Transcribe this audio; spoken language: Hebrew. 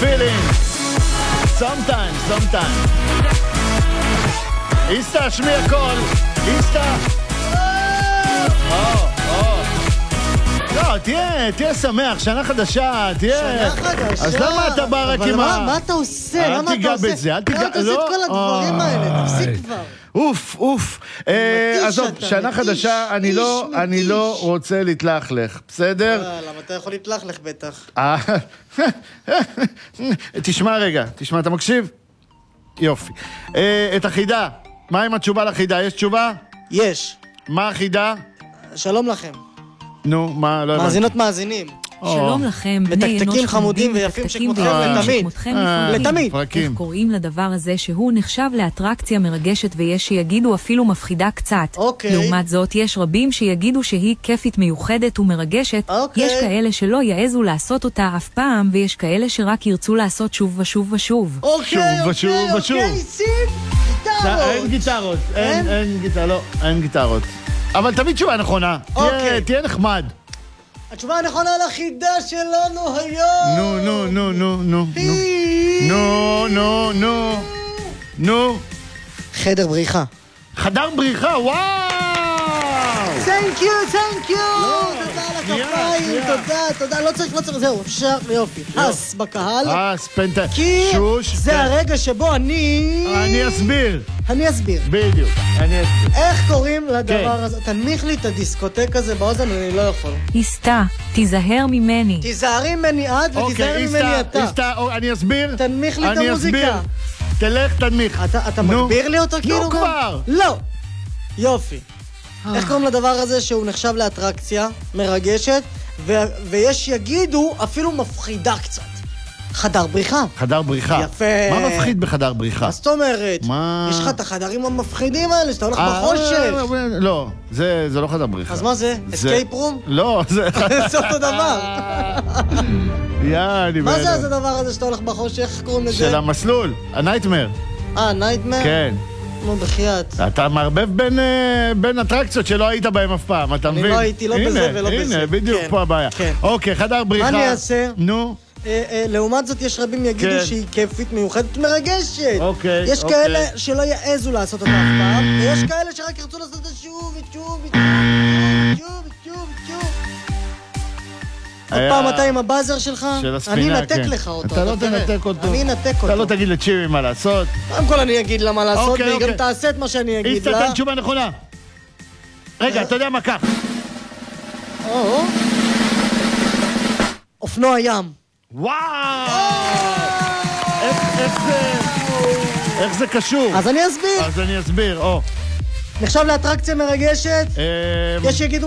feeling. Sometimes. איסטה, שמיע קול. איסטה. לא, תהיה שמח, שנה חדשה, תהיה... שנה חדשה. אז למה אתה בא רק עם ה... אבל מה אתה עושה? אל תיגע בזה, אל תיגע... למה אתה עושה את כל הדברים האלה? תפסיק כבר. אוף. עזוב, שנה חדשה, אני לא רוצה להתלכלך, בסדר? למה אתה יכול להתלכלך בטח? תשמע רגע, אתה מקשיב? יופי. את החידה, מה עם התשובה לחידה? יש תשובה? יש. מה החידה? שלום לכם. נו, מה? לא הבנתי. מאזינות מאזינים. שלום לכם, בני אנוש מתקתקים חמודים ויפים שכמותכם לתמיד. איך קוראים לדבר הזה שהוא נחשב לאטרקציה מרגשת ויש שיגידו אפילו מפחידה קצת. לעומת זאת, יש רבים שיגידו שהיא כיפית מיוחדת ומרגשת. יש כאלה שלא יעזו לעשות אותה אף פעם, ויש כאלה שרק ירצו לעשות שוב ושוב ושוב. אין גיטרות. אין גיטרות. אבל תמיד תשובה נכונה. תהיה נחמד. התשובה הנכונה לחידה שלנו היום. נו. חדר בריחה. חדר בריחה, וואו! Thank you. תודה על הכפיים, תודה. לא צריך, זהו, אפשר ויופי. אס בקהל. פנטה. כי זה הרגע שבו אני אסביר. בדיוק, אני אסביר. איך קוראים לדבר הזה? תנמיך לי את הדיסקוטק הזה באוזן, אני לא יכול. איסטה, תיזהר ממני. תיזהרי ממני את ותיזהר ממני אתה. איסטה, אני אסביר. תנמיך לי את המוזיקה. תלך, תנמיך. אתה מגביר לי אותו כאילו? נו כבר. לא. יופי. איך קוראים לדבר הזה שהוא נחשב לאטרקציה מרגשת, ויש יגידו אפילו מפחידה קצת? חדר בריחה. יפה. מה מפחיד בחדר בריחה? מה זאת אומרת? יש לך את החדרים המפחידים האלה, שאתה הולך בחושך. לא, זה לא חדר בריחה. אז מה זה? אסקייפ רום? לא, זה אותו דבר. מה זה הדבר הזה שאתה הולך בחושך? איך קוראים לזה? של המסלול, הנייטמר. נייטמר? כן. נו, בחייאת. אתה מערבב בין אטרקציות שלא היית בהם אף פעם, אתה מבין? אני לא הייתי לא בזה ולא בזה. הנה, בדיוק פה הבעיה. אוקיי, חדר בריחה. מה אני אעשה? נו. לעומת זאת יש רבים יגידו שהיא כיפית מיוחדת מרגשת. יש כאלה שלא יעזו לעשות אותה אף פעם, ויש כאלה שרק ירצו לעשות אותה שוב. עוד פעם אתה עם הבאזר שלך? אני נתק לך אותו. אתה לא תנתק אותו. אני נתק אותו. אתה לא תגיד לצ'ימי מה לעשות. קודם כל אני אגיד לה מה לעשות, והיא גם תעשה את מה שאני אגיד לה. איסטה, תן תשובה נכונה. רגע, אתה יודע מה כך? אופנוע ים. וואו! איך זה קשור? אז אני אסביר. נחשב לאטרקציה מרגשת, יש שיגידו